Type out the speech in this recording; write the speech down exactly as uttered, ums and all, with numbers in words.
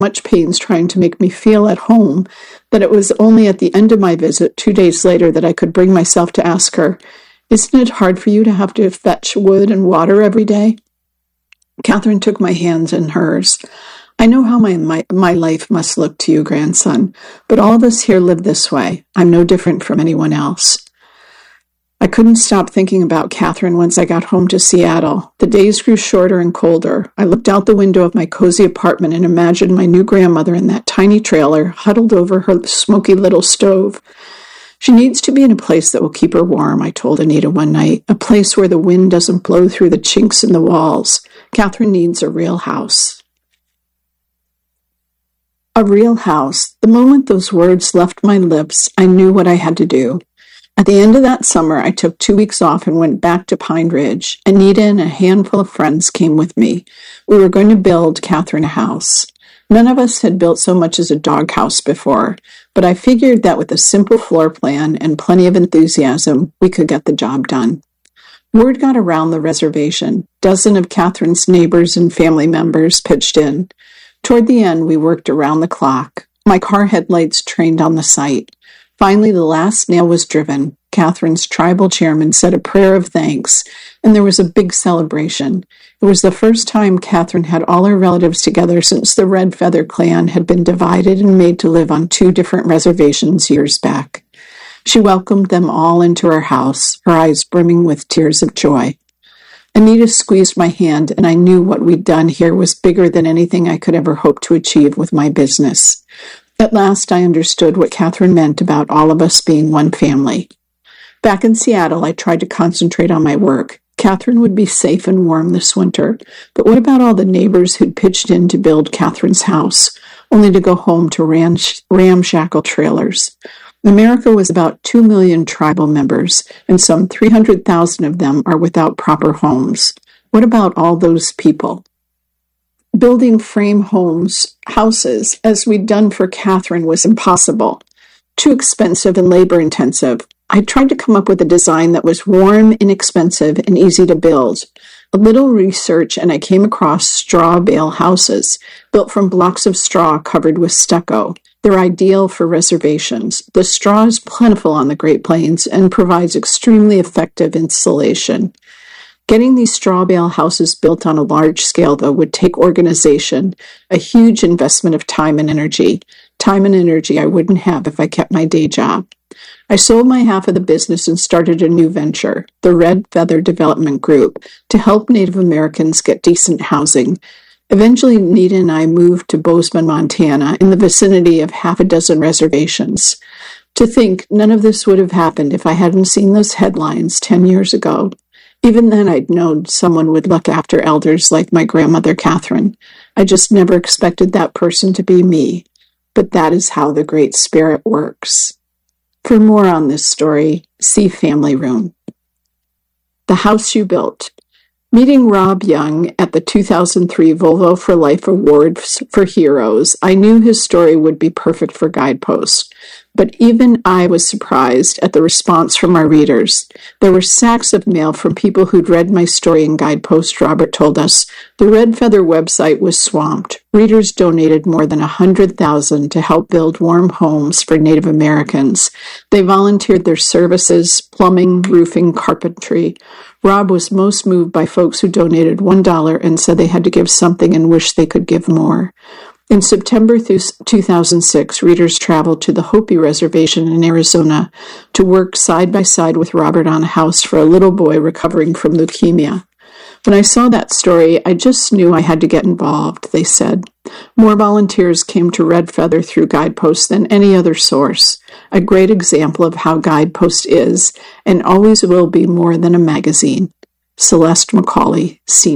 much pains trying to make me feel at home that it was only at the end of my visit, two days later, that I could bring myself to ask her, "Isn't it hard for you to have to fetch wood and water every day?" Catherine took my hands in hers. "I know how my, my my life must look to you, grandson, but all of us here live this way. I'm no different from anyone else." I couldn't stop thinking about Catherine once I got home to Seattle. The days grew shorter and colder. I looked out the window of my cozy apartment and imagined my new grandmother in that tiny trailer, huddled over her smoky little stove. "She needs to be in a place that will keep her warm," I told Anita one night, "a place where the wind doesn't blow through the chinks in the walls. Catherine needs a real house." A real house. The moment those words left my lips, I knew what I had to do. At the end of that summer, I took two weeks off and went back to Pine Ridge. Anita and a handful of friends came with me. We were going to build Catherine a house. None of us had built so much as a doghouse before, but I figured that with a simple floor plan and plenty of enthusiasm, we could get the job done. Word got around the reservation. A dozen of Catherine's neighbors and family members pitched in. Toward the end, we worked around the clock. My car headlights trained on the site. Finally, the last nail was driven. Catherine's tribal chairman said a prayer of thanks, and there was a big celebration. It was the first time Catherine had all her relatives together since the Red Feather clan had been divided and made to live on two different reservations years back. She welcomed them all into her house, her eyes brimming with tears of joy. Anita squeezed my hand, and I knew what we'd done here was bigger than anything I could ever hope to achieve with my business. At last, I understood what Catherine meant about all of us being one family. Back in Seattle, I tried to concentrate on my work. Catherine would be safe and warm this winter, but what about all the neighbors who'd pitched in to build Catherine's house, only to go home to ram- ramshackle trailers? America was about two million tribal members, and some three hundred thousand of them are without proper homes. What about all those people? Building frame homes, houses, as we'd done for Catherine, was impossible. Too expensive and labor-intensive. I tried to come up with a design that was warm, inexpensive, and easy to build. A little research, and I came across straw bale houses, built from blocks of straw covered with stucco. They're ideal for reservations. The straw is plentiful on the Great Plains and provides extremely effective insulation. Getting these straw bale houses built on a large scale, though, would take organization, a huge investment of time and energy, time and energy I wouldn't have if I kept my day job. I sold my half of the business and started a new venture, the Red Feather Development Group, to help Native Americans get decent housing. Eventually, Nita and I moved to Bozeman, Montana, in the vicinity of half a dozen reservations. To think none of this would have happened if I hadn't seen those headlines ten years ago. Even then, I'd known someone would look after elders like my grandmother Catherine. I just never expected that person to be me. But that is how the Great Spirit works. For more on this story, see Family Room. The House You Built. Meeting Rob Young at the two thousand three Volvo for Life Award for Heroes, I knew his story would be perfect for Guidepost. But even I was surprised at the response from our readers. There were sacks of mail from people who'd read my story in Guidepost, Robert told us. The Red Feather website was swamped. Readers donated more than one hundred thousand dollars to help build warm homes for Native Americans. They volunteered their services, plumbing, roofing, carpentry. Rob was most moved by folks who donated one dollar and said they had to give something and wished they could give more. In September two thousand six, readers traveled to the Hopi Reservation in Arizona to work side by side with Robert on a house for a little boy recovering from leukemia. When I saw that story, I just knew I had to get involved, they said. More volunteers came to Red Feather through Guidepost than any other source, a great example of how Guidepost is and always will be more than a magazine. Celeste McCauley, Senior